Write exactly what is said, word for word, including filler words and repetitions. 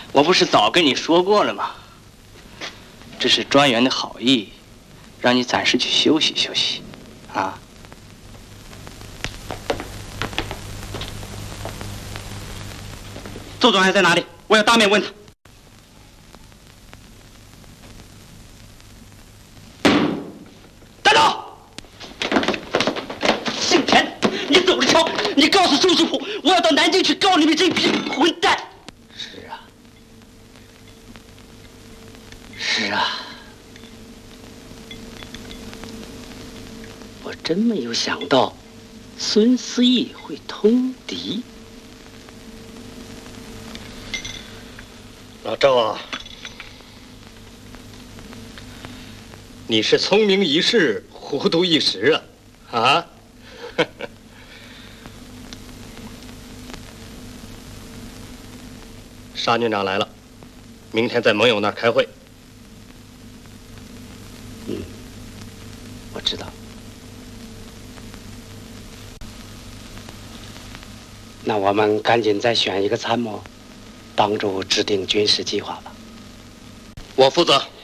我不是早跟你说过了吗？这是专员的好意，让你暂时去休息休息，啊。 周专员在哪里？我要当面问他。站住！姓田，你走着瞧！你告诉周师傅，我要到南京去告你们这批混蛋。 是啊，是啊，我真没有想到孙思义会通敌。 老周啊，你是聪明一世，糊涂一时啊！啊！沙军长来了，明天在盟友那儿开会。 嗯，我知道。那我们赶紧再选一个参谋，帮助制定军事计划吧。 我负责。